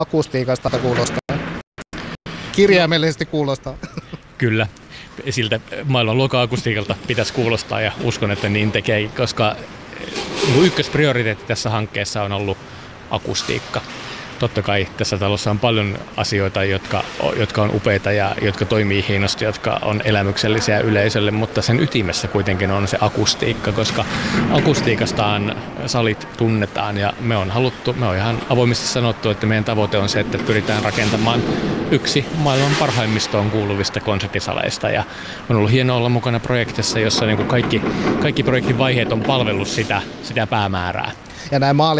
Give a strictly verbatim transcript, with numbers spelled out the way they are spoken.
akustiikasta kuulostaa. Kirjaimellisesti kuulostaa. Kyllä, siltä maailmanluokan akustiikalta pitäisi kuulostaa ja uskon, että niin tekee, koska ykkösprioriteetti tässä hankkeessa on ollut akustiikka. Totta kai tässä talossa on paljon asioita, jotka, jotka on upeita ja jotka toimii hienosti, jotka on elämyksellisiä yleisölle, mutta sen ytimessä kuitenkin on se akustiikka, koska akustiikastaan salit tunnetaan ja me on haluttu, me on ihan avoimesti sanottu, että meidän tavoite on se, että pyritään rakentamaan yksi maailman parhaimmistoon kuuluvista konserttisaleista ja on ollut hienoa olla mukana projektissa, jossa niin kuin kaikki, kaikki projektin vaiheet on palvellut sitä, sitä päämäärää. Ja näin